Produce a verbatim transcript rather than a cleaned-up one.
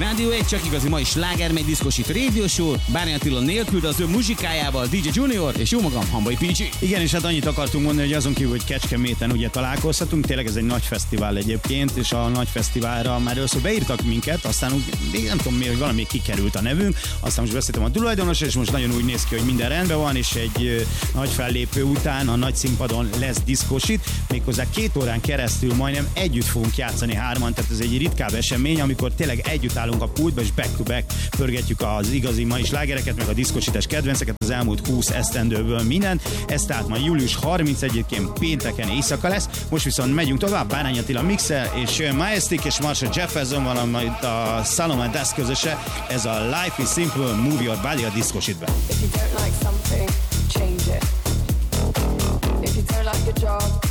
Rádió egy, csak igazi mai sláger, megy diszkosít Radio Show, Bárny Attila nélkül, de az ő muzsikájával, dé dzsé Junior és jó magam, Hambai pé gé. Igen, és hát annyit akartunk mondani, hogy azon kívül, hogy Kecskeméten ugye találkozhatunk, tényleg ez egy nagy fesztivál egyébként, és a nagy fesztiválra már először beírtak minket, aztán úgy, még nem tudom mi, hogy valami kikerült a nevünk, aztán most beszéltem a tulajdonosra, és most nagyon úgy néz ki, hogy minden rendben van, és egy ö, nagy fellépő után a nagy színpadon lesz diszkosít, méghozzá két órán keresztül majdnem együtt fogunk játszani hárman, tehát ez egy ritkább esemény, amikor tényleg együtt állunk a pultba, és back to back pörgetjük az igazi mai slágereket, meg a diszkosítás kedvenceket, az elmúlt húsz esztendőből minden. Ez tehát ma július harmincegyedikén pénteken éjszaka lesz. Most viszont megyünk tovább, Bárány Attila mixel, és Majestic és Marshall Jefferson van, majd a Salomon Dust közöse. Ez a Life is Simple, Move Your Body a diszkosítbe. If you don't like something, change it. If you don't like your job,